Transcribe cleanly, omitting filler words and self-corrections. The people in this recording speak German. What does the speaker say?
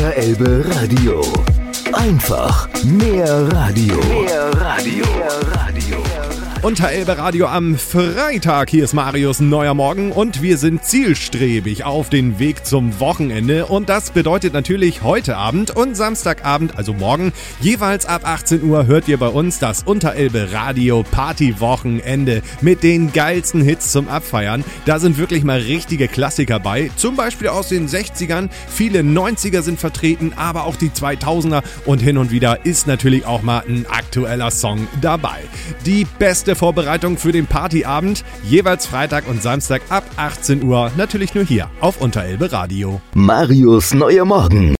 Unterelbe Radio. Einfach mehr Radio. Unterelbe Radio am Freitag. Hier ist Marius Neuer Morgen und wir sind zielstrebig auf den Weg zum Wochenende. Und das bedeutet natürlich heute Abend und Samstagabend, also morgen, jeweils ab 18 Uhr hört ihr bei uns das Unterelbe Radio Party-Wochenende mit den geilsten Hits zum Abfeiern. Da sind wirklich mal richtige Klassiker bei, zum Beispiel aus den 60ern. Viele 90er sind vertreten, aber auch die 2000er und hin und wieder ist natürlich auch mal ein aktueller Song dabei. Die beste Vorbereitung für den Partyabend, jeweils Freitag und Samstag ab 18 Uhr, natürlich nur hier auf Unterelbe Radio. Marius Neuer Morgen.